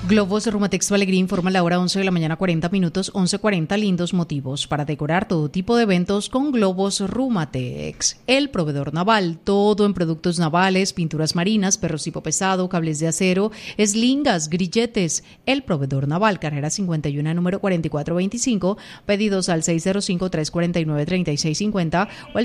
Globos Rumatex Alegría informa la hora 11 de la mañana 40 minutos, 11:40, lindos motivos para decorar todo tipo de eventos con Globos Rumatex. El proveedor naval, todo en productos navales, pinturas marinas, perros tipo pesado, cables de acero, eslingas, grilletes. El proveedor naval, carrera 51, número 4425, pedidos al 605-349-3650 o al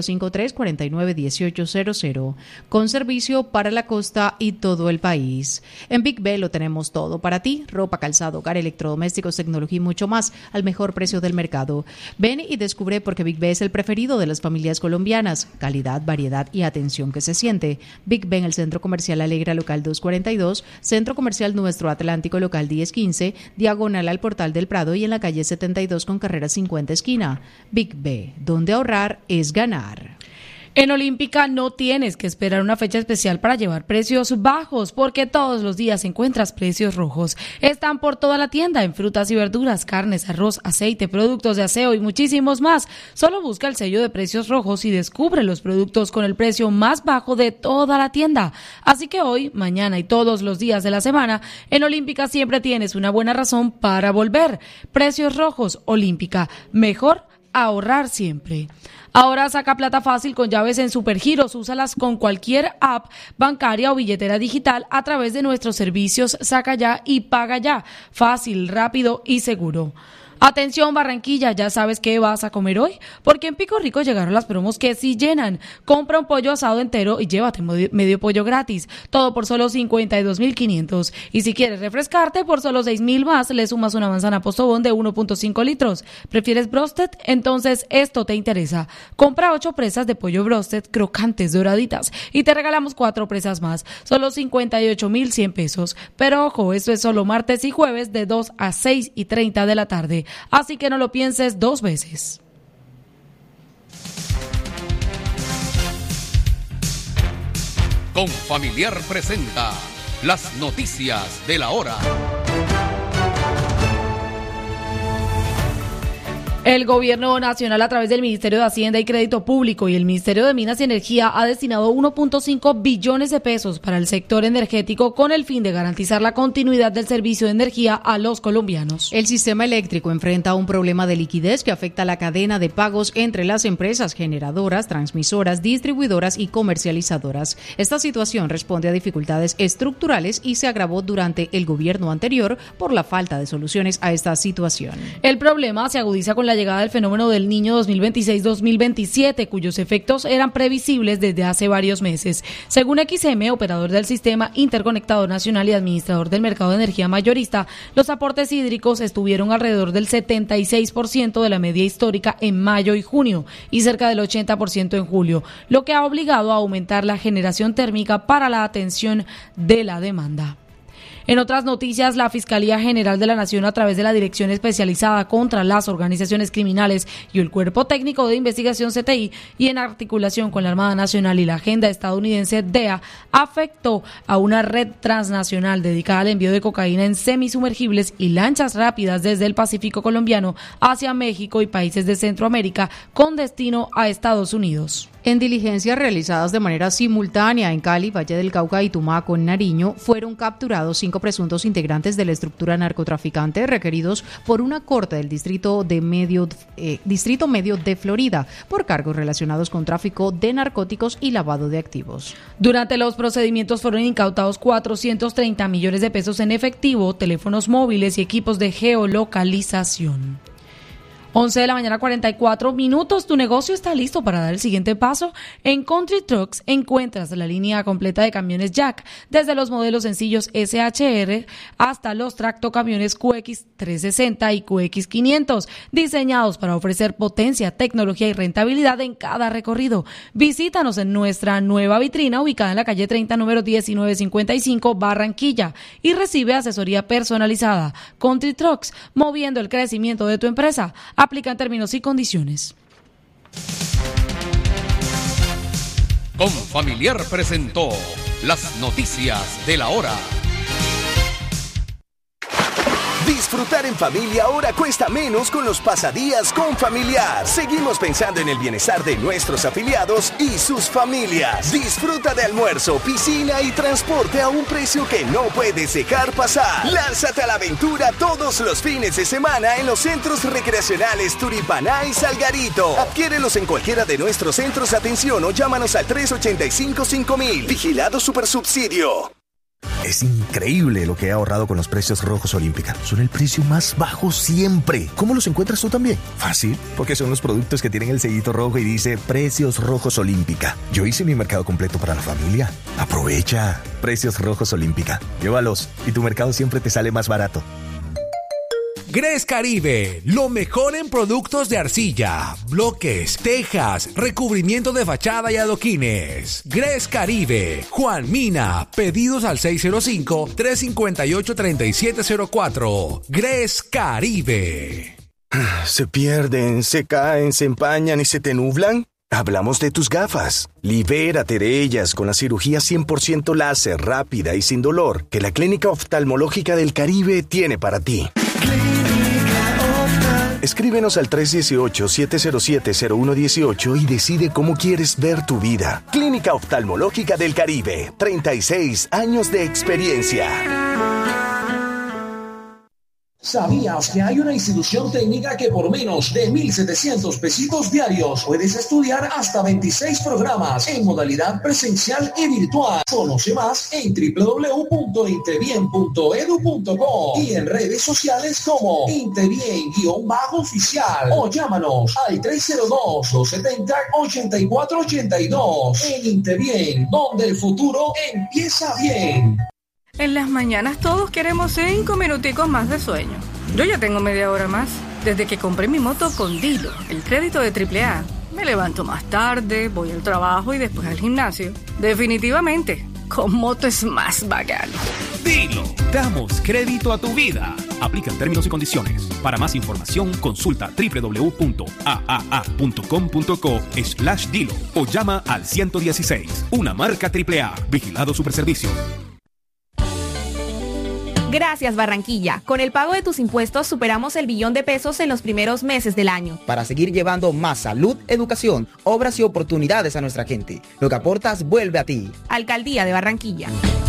605-349-1800, con servicio para la costa y todo el país. En Big B lo tenemos todo para ti: ropa, calzado, hogar, electrodomésticos, tecnología y mucho más al mejor precio del mercado. Ven y descubre por qué Big B es el preferido de las familias colombianas. Calidad, variedad y atención que se siente. Big B en el Centro Comercial Alegra local 242, Centro Comercial Nuestro Atlántico local 1015, diagonal al Portal del Prado y en la calle 72 con carrera 50 esquina. Big B, donde ahorrar es ganar. En Olímpica no tienes que esperar una fecha especial para llevar precios bajos, porque todos los días encuentras precios rojos. Están por toda la tienda en frutas y verduras, carnes, arroz, aceite, productos de aseo y muchísimos más. Solo busca el sello de precios rojos y descubre los productos con el precio más bajo de toda la tienda. Así que hoy, mañana y todos los días de la semana, en Olímpica siempre tienes una buena razón para volver. Precios rojos, Olímpica. Mejor ahorrar siempre. Ahora saca plata fácil con llaves en Supergiros. Úsalas con cualquier app bancaria o billetera digital a través de nuestros servicios Saca Ya y Paga Ya. Fácil, rápido y seguro. Atención Barranquilla, ¿ya sabes qué vas a comer hoy? Porque en Pico Rico llegaron las promos que sí llenan. Compra un pollo asado entero y llévate medio pollo gratis. Todo por solo 52.500. Y si quieres refrescarte, por solo 6.000 más, le sumas una manzana Postobón de 1.5 litros. ¿Prefieres broasted? Entonces esto te interesa. Compra 8 presas de pollo broasted crocantes, doraditas, y te regalamos 4 presas más. Solo 58.100 pesos. Pero ojo, esto es solo martes y jueves de 2 a 6:30 de la tarde. Así que no lo pienses dos veces. Confamiliar presenta las noticias de la hora. El Gobierno Nacional, a través del Ministerio de Hacienda y Crédito Público y el Ministerio de Minas y Energía, ha destinado 1.5 billones de pesos para el sector energético con el fin de garantizar la continuidad del servicio de energía a los colombianos. El sistema eléctrico enfrenta un problema de liquidez que afecta la cadena de pagos entre las empresas generadoras, transmisoras, distribuidoras y comercializadoras. Esta situación responde a dificultades estructurales y se agravó durante el gobierno anterior por la falta de soluciones a esta situación. El problema se agudiza con la llegada del fenómeno del Niño 2026-2027, cuyos efectos eran previsibles desde hace varios meses. Según XM, operador del Sistema Interconectado Nacional y administrador del mercado de energía mayorista, los aportes hídricos estuvieron alrededor del 76% de la media histórica en mayo y junio y cerca del 80% en julio, lo que ha obligado a aumentar la generación térmica para la atención de la demanda. En otras noticias, la Fiscalía General de la Nación, a través de la Dirección Especializada contra las Organizaciones Criminales y el Cuerpo Técnico de Investigación CTI, y en articulación con la Armada Nacional y la Agenda estadounidense DEA, afectó a una red transnacional dedicada al envío de cocaína en semisumergibles y lanchas rápidas desde el Pacífico colombiano hacia México y países de Centroamérica con destino a Estados Unidos. En diligencias realizadas de manera simultánea en Cali, Valle del Cauca y Tumaco, en Nariño, fueron capturados 5 presuntos integrantes de la estructura narcotraficante requeridos por una corte del Distrito Medio de Florida por cargos relacionados con tráfico de narcóticos y lavado de activos. Durante los procedimientos fueron incautados 430 millones de pesos en efectivo, teléfonos móviles y equipos de geolocalización. 11 de la mañana 44 minutos. Tu negocio está listo para dar el siguiente paso. En Country Trucks encuentras la línea completa de camiones Jack, desde los modelos sencillos SHR hasta los tractocamiones QX360 y QX500, diseñados para ofrecer potencia, tecnología y rentabilidad en cada recorrido. Visítanos en nuestra nueva vitrina ubicada en la calle 30, número 1955, Barranquilla, y recibe asesoría personalizada. Country Trucks, moviendo el crecimiento de tu empresa. Aplican términos y condiciones. Confamiliar presentó las noticias de la hora. Disfrutar en familia ahora cuesta menos con los pasadías con Familiar. Seguimos pensando en el bienestar de nuestros afiliados y sus familias. Disfruta de almuerzo, piscina y transporte a un precio que no puedes dejar pasar. Lánzate a la aventura todos los fines de semana en los centros recreacionales Turipaná y Salgarito. Adquiérelos en cualquiera de nuestros centros de atención o llámanos al 385-5000. Vigilado Supersubsidio. Es increíble lo que he ahorrado con los precios rojos Olímpica. Son el precio más bajo siempre. ¿Cómo los encuentras tú también? Fácil, porque son los productos que tienen el sellito rojo y dice Precios Rojos Olímpica. Yo hice mi mercado completo para la familia. Aprovecha. Precios Rojos Olímpica. Llévalos y tu mercado siempre te sale más barato. Gres Caribe, lo mejor en productos de arcilla, bloques, tejas, recubrimiento de fachada y adoquines. Gres Caribe, Juan Mina, pedidos al 605-358-3704. Gres Caribe. ¿Se pierden, se caen, se empañan y se te nublan? Hablamos de tus gafas. Libérate de ellas con la cirugía 100% láser, rápida y sin dolor que la Clínica Oftalmológica del Caribe tiene para ti. Escríbenos al 318-707-0118 y decide cómo quieres ver tu vida. Clínica Oftalmológica del Caribe, 36 años de experiencia. ¿Sabías que hay una institución técnica que por menos de 1,700 pesitos diarios puedes estudiar hasta 26 programas en modalidad presencial y virtual? Conoce más en www.intebien.edu.co y en redes sociales como Intebien_oficial o llámanos al 302-270-8482. En Intebien, donde el futuro empieza bien. En las mañanas todos queremos 5 minuticos más de sueño. Yo ya tengo media hora más. Desde que compré mi moto con Dilo, el crédito de AAA. Me levanto más tarde, voy al trabajo y después al gimnasio. Definitivamente, con moto es más bacano. Dilo, damos crédito a tu vida. Aplican términos y condiciones. Para más información, consulta www.aaa.com.co/Dilo o llama al 116. Una marca AAA. Vigilado Superservicio. Gracias, Barranquilla. Con el pago de tus impuestos superamos el billón de pesos en los primeros meses del año. Para seguir llevando más salud, educación, obras y oportunidades a nuestra gente. Lo que aportas vuelve a ti. Alcaldía de Barranquilla.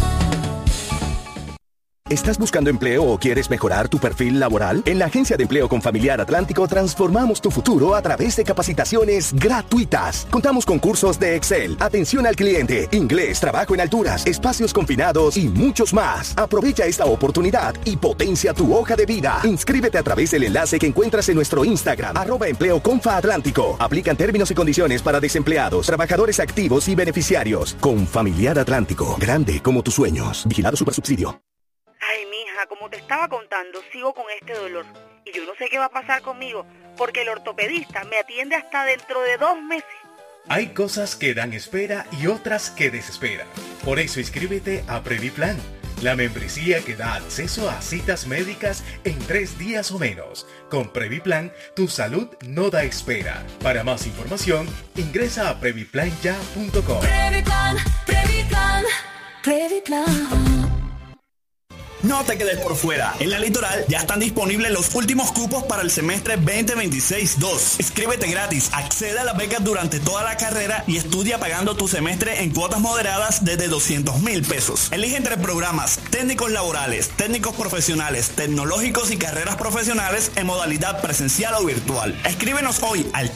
¿Estás buscando empleo o quieres mejorar tu perfil laboral? En la Agencia de Empleo con Familiar Atlántico transformamos tu futuro a través de capacitaciones gratuitas. Contamos con cursos de Excel, atención al cliente, inglés, trabajo en alturas, espacios confinados y muchos más. Aprovecha esta oportunidad y potencia tu hoja de vida. Inscríbete a través del enlace que encuentras en nuestro Instagram, @empleoconfa-atlántico. Aplican términos y condiciones para desempleados, trabajadores activos y beneficiarios. Con Familiar Atlántico, grande como tus sueños. Vigilado Supersubsidio. Ay, mija, como te estaba contando, sigo con este dolor. Y yo no sé qué va a pasar conmigo, porque el ortopedista me atiende hasta dentro de 2 meses. Hay cosas que dan espera y otras que desesperan. Por eso inscríbete a Previplan, la membresía que da acceso a citas médicas en 3 días o menos. Con Previplan, tu salud no da espera. Para más información, ingresa a previplanya.com. Previplan, Previplan, Previplan. No te quedes por fuera. En la Litoral ya están disponibles los últimos cupos para el semestre 2026-2. Inscríbete gratis, accede a las becas durante toda la carrera y estudia pagando tu semestre en cuotas moderadas desde 200,000 pesos. Elige entre programas técnicos laborales, técnicos profesionales, tecnológicos y carreras profesionales en modalidad presencial o virtual. Escríbenos hoy al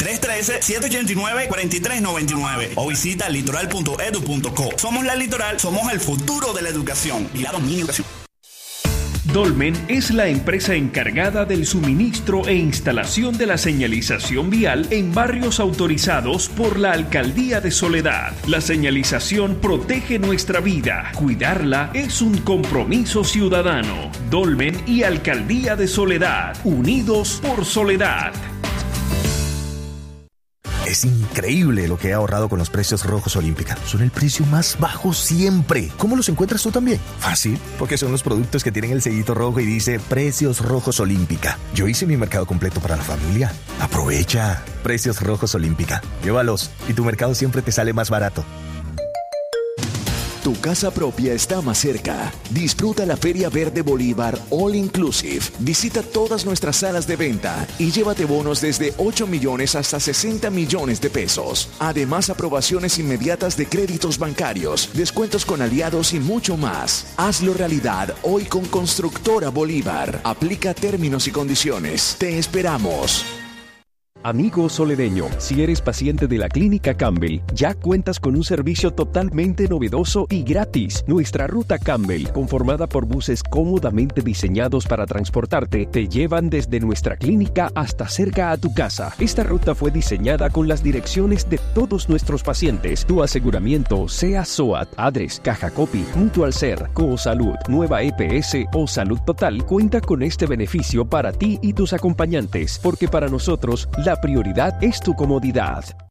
313-789-4399 o visita litoral.edu.co. Somos la Litoral, somos el futuro de la educación. Vigilado mi educación. Dolmen es la empresa encargada del suministro e instalación de la señalización vial en barrios autorizados por la Alcaldía de Soledad. La señalización protege nuestra vida. Cuidarla es un compromiso ciudadano. Dolmen y Alcaldía de Soledad, unidos por Soledad. Es increíble lo que he ahorrado con los precios rojos Olímpica. Son el precio más bajo siempre. ¿Cómo los encuentras tú también? Fácil, porque son los productos que tienen el sellito rojo y dice Precios Rojos Olímpica. Yo hice mi mercado completo para la familia. Aprovecha. Precios Rojos Olímpica. Llévalos y tu mercado siempre te sale más barato. Tu casa propia está más cerca. Disfruta la Feria Verde Bolívar All Inclusive. Visita todas nuestras salas de venta y llévate bonos desde 8 millones hasta 60 millones de pesos. Además, aprobaciones inmediatas de créditos bancarios, descuentos con aliados y mucho más. Hazlo realidad hoy con Constructora Bolívar. Aplica términos y condiciones. Te esperamos. Amigo soledeño, si eres paciente de la Clínica Campbell, ya cuentas con un servicio totalmente novedoso y gratis. Nuestra ruta Campbell, conformada por buses cómodamente diseñados para transportarte, te llevan desde nuestra clínica hasta cerca a tu casa. Esta ruta fue diseñada con las direcciones de todos nuestros pacientes. Tu aseguramiento, sea SOAT, ADRES, Caja Copy, Mutual Ser, Cosalud, Nueva EPS o Salud Total, cuenta con este beneficio para ti y tus acompañantes, porque para nosotros la prioridad es tu comodidad.